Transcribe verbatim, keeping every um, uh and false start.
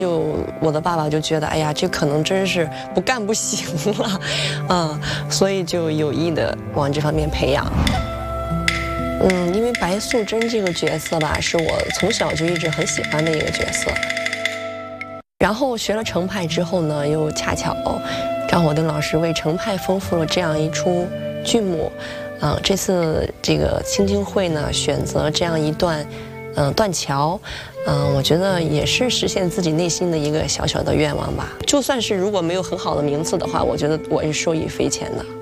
就我的爸爸就觉得，哎呀，这可能真是不干不行了，啊，所以就有意的往这方面培养。嗯，因为白素贞这个角色吧，是我从小就一直很喜欢的一个角色。然后学了程派之后呢，又恰巧张火丁老师为程派丰富了这样一出剧目，啊，这次这个青青会呢选择这样一段。嗯、呃，断桥，嗯、呃，我觉得也是实现自己内心的一个小小的愿望吧。就算是如果没有很好的名次的话，我觉得我是受益匪浅的。